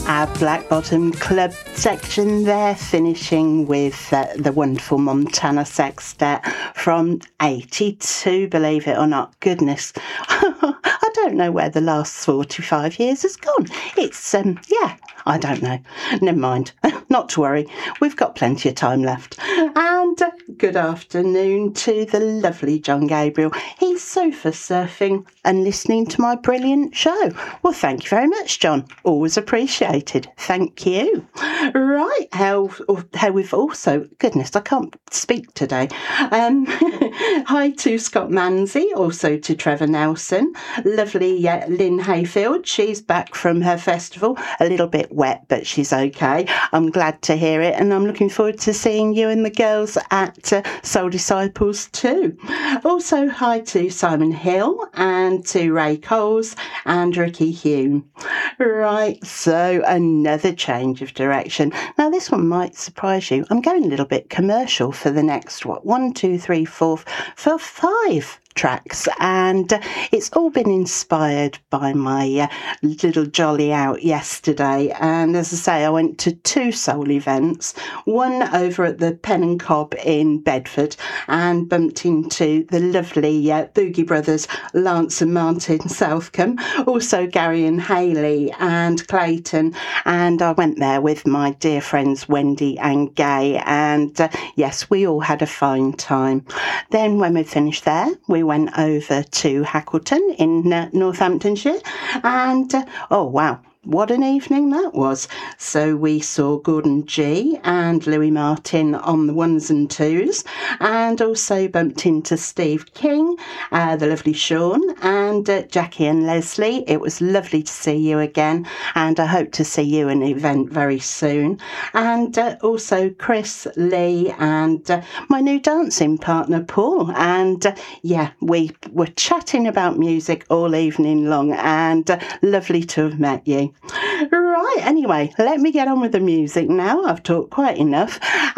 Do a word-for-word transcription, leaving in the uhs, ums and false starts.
Our Black Bottom Club section there, finishing with uh, the wonderful Montana Sextet from eighty-two, believe it or not. Goodness, I don't know where the last forty-five years has gone. It's, um, yeah, I don't know. Never mind. Not to worry. We've got plenty of time left. And uh, good afternoon to the lovely John Gabriel. He's sofa surfing and listening to my brilliant show. Well, thank you very much, John. Always appreciated. Thank you. Right. How, how we've also, goodness, I can't speak today. Um, hi to Scott Manzi, also to Trevor Nelson. Lovely uh, Lynn Hayfield. She's back from her festival. A little bit wet, but she's okay. I'm glad to hear it, and I'm looking forward to seeing you and the girls at uh, Soul Disciples too. Also, hi to Simon Hill and to Ray Coles and Ricky Hume. Right, so another change of direction. Now, this one might surprise you. I'm going a little bit commercial for the next, what, one, two, three, four, for five tracks, and uh, it's all been inspired by my uh, little jolly out yesterday. And as I say, I went to two soul events, one over at the Pen and Cob in Bedford, and bumped into the lovely uh, Boogie Brothers, Lance and Martin Southcombe, also Gary and Hayley and Clayton, and I went there with my dear friends Wendy and Gay, and uh, yes, we all had a fine time. Then when we finished there, we went over to Hackleton in uh, Northamptonshire, and uh, oh wow, what an evening that was. So we saw Gordon G and Louis Martin on the ones and twos, and also bumped into Steve King, uh, the lovely Sean, and uh, Jackie and Leslie. It was lovely to see you again, and I hope to see you in an event very soon. And uh, also Chris, Lee, and uh, my new dancing partner Paul. And uh, yeah, we were chatting about music all evening long, and uh, lovely to have met you. Right, anyway, let me get on with the music now. I've talked quite enough.